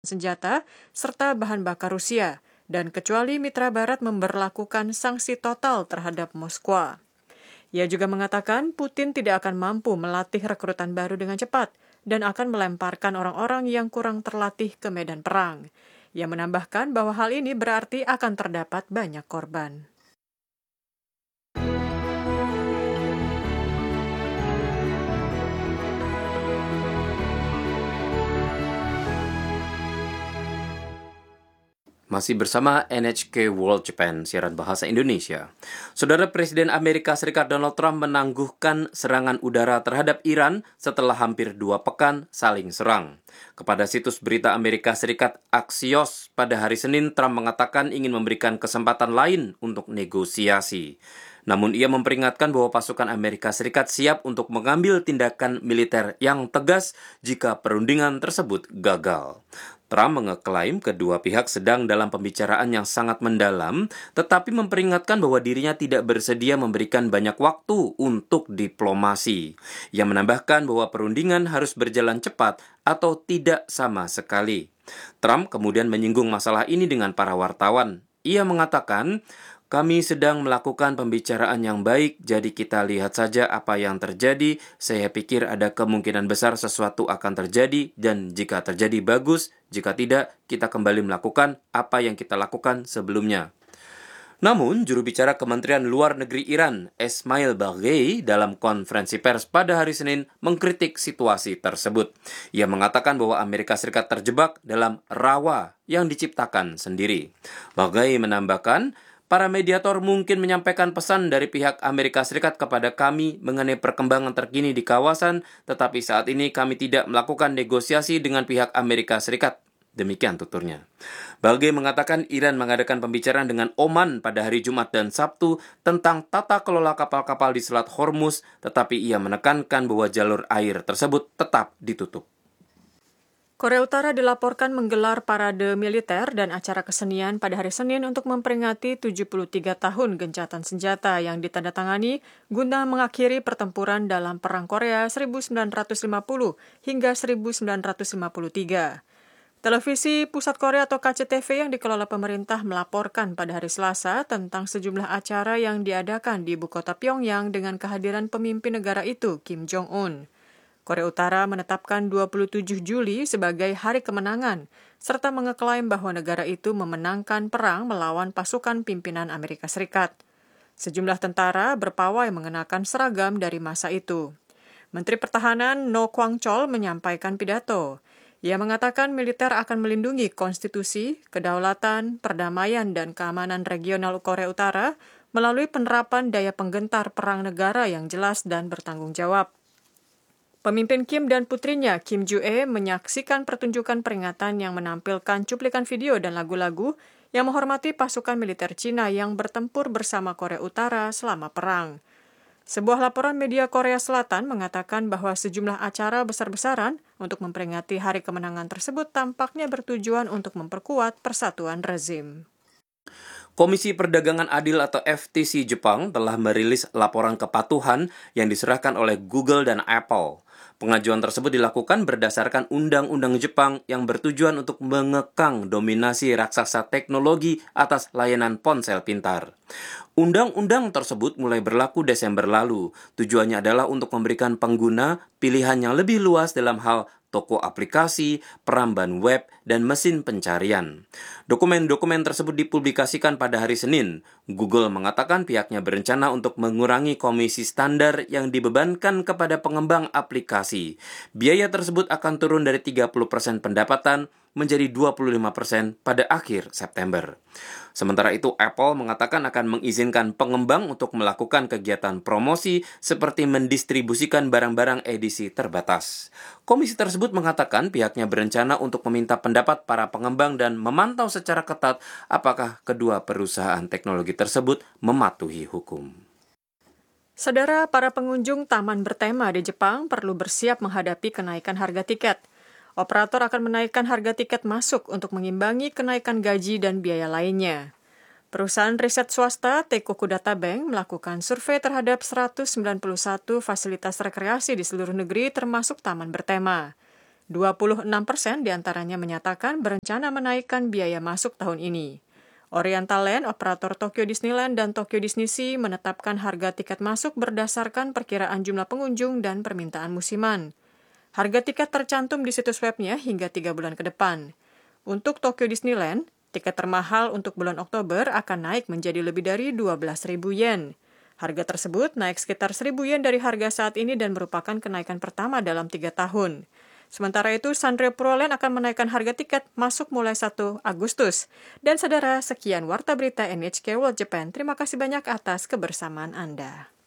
senjata serta bahan bakar Rusia, dan kecuali mitra Barat memberlakukan sanksi total terhadap Moskwa. Ia juga mengatakan Putin tidak akan mampu melatih rekrutan baru dengan cepat dan akan melemparkan orang-orang yang kurang terlatih ke medan perang. Ia menambahkan bahwa hal ini berarti akan terdapat banyak korban. Masih bersama NHK World Japan, siaran bahasa Indonesia. Saudara Presiden Amerika Serikat Donald Trump menangguhkan serangan udara terhadap Iran setelah hampir 2 pekan saling serang. Kepada situs berita Amerika Serikat Axios, pada hari Senin, Trump mengatakan ingin memberikan kesempatan lain untuk negosiasi. Namun ia memperingatkan bahwa pasukan Amerika Serikat siap untuk mengambil tindakan militer yang tegas jika perundingan tersebut gagal. Trump mengeklaim kedua pihak sedang dalam pembicaraan yang sangat mendalam, tetapi memperingatkan bahwa dirinya tidak bersedia memberikan banyak waktu untuk diplomasi. Ia menambahkan bahwa perundingan harus berjalan cepat atau tidak sama sekali. Trump kemudian menyinggung masalah ini dengan para wartawan. Ia mengatakan, "Kami sedang melakukan pembicaraan yang baik, jadi kita lihat saja apa yang terjadi. Saya pikir ada kemungkinan besar sesuatu akan terjadi, dan jika terjadi bagus, jika tidak, kita kembali melakukan apa yang kita lakukan sebelumnya." Namun, juru bicara Kementerian Luar Negeri Iran, Esmail Baghei, dalam konferensi pers pada hari Senin mengkritik situasi tersebut. Ia mengatakan bahwa Amerika Serikat terjebak dalam rawa yang diciptakan sendiri. Baghei menambahkan, para mediator mungkin menyampaikan pesan dari pihak Amerika Serikat kepada kami mengenai perkembangan terkini di kawasan, tetapi saat ini kami tidak melakukan negosiasi dengan pihak Amerika Serikat. Demikian tuturnya. Baghei mengatakan Iran mengadakan pembicaraan dengan Oman pada hari Jumat dan Sabtu tentang tata kelola kapal-kapal di Selat Hormuz, tetapi ia menekankan bahwa jalur air tersebut tetap ditutup. Korea Utara dilaporkan menggelar parade militer dan acara kesenian pada hari Senin untuk memperingati 73 tahun gencatan senjata yang ditandatangani guna mengakhiri pertempuran dalam Perang Korea 1950 hingga 1953. Televisi Pusat Korea atau KCTV yang dikelola pemerintah melaporkan pada hari Selasa tentang sejumlah acara yang diadakan di ibu kota Pyongyang dengan kehadiran pemimpin negara itu, Kim Jong-un. Korea Utara menetapkan 27 Juli sebagai hari kemenangan, serta mengeklaim bahwa negara itu memenangkan perang melawan pasukan pimpinan Amerika Serikat. Sejumlah tentara berpawai mengenakan seragam dari masa itu. Menteri Pertahanan No Kwang-chol menyampaikan pidato. Ia mengatakan militer akan melindungi konstitusi, kedaulatan, perdamaian, dan keamanan regional Korea Utara melalui penerapan daya penggentar perang negara yang jelas dan bertanggung jawab. Pemimpin Kim dan putrinya, Kim Joo-e, menyaksikan pertunjukan peringatan yang menampilkan cuplikan video dan lagu-lagu yang menghormati pasukan militer Cina yang bertempur bersama Korea Utara selama perang. Sebuah laporan media Korea Selatan mengatakan bahwa sejumlah acara besar-besaran untuk memperingati hari kemenangan tersebut tampaknya bertujuan untuk memperkuat persatuan rezim. Komisi Perdagangan Adil atau FTC Jepang telah merilis laporan kepatuhan yang diserahkan oleh Google dan Apple. Pengajuan tersebut dilakukan berdasarkan undang-undang Jepang yang bertujuan untuk mengekang dominasi raksasa teknologi atas layanan ponsel pintar. Undang-undang tersebut mulai berlaku Desember lalu. Tujuannya adalah untuk memberikan pengguna pilihan yang lebih luas dalam hal toko aplikasi, peramban web, dan mesin pencarian. Dokumen-dokumen tersebut dipublikasikan pada hari Senin. Google mengatakan pihaknya berencana untuk mengurangi komisi standar yang dibebankan kepada pengembang aplikasi. Biaya tersebut akan turun dari 30% pendapatan menjadi 25% pada akhir September. Sementara itu, Apple mengatakan akan mengizinkan pengembang untuk melakukan kegiatan promosi seperti mendistribusikan barang-barang edisi terbatas. Komisi tersebut mengatakan pihaknya berencana untuk meminta pendapat para pengembang dan memantau secara ketat apakah kedua perusahaan teknologi tersebut mematuhi hukum. Saudara, para pengunjung taman bertema di Jepang perlu bersiap menghadapi kenaikan harga tiket. Operator akan menaikkan harga tiket masuk untuk mengimbangi kenaikan gaji dan biaya lainnya. Perusahaan riset swasta Teikoku Data Bank melakukan survei terhadap 191 fasilitas rekreasi di seluruh negeri termasuk taman bertema. 26% diantaranya menyatakan berencana menaikkan biaya masuk tahun ini. Oriental Land, operator Tokyo Disneyland dan Tokyo DisneySea menetapkan harga tiket masuk berdasarkan perkiraan jumlah pengunjung dan permintaan musiman. Harga tiket tercantum di situs webnya hingga 3 bulan ke depan. Untuk Tokyo Disneyland, tiket termahal untuk bulan Oktober akan naik menjadi lebih dari 12.000 yen. Harga tersebut naik sekitar 1.000 yen dari harga saat ini dan merupakan kenaikan pertama dalam 3 tahun. Sementara itu, Sanrio Puroland akan menaikkan harga tiket masuk mulai 1 Agustus. Dan saudara, sekian Warta Berita NHK World Japan. Terima kasih banyak atas kebersamaan Anda.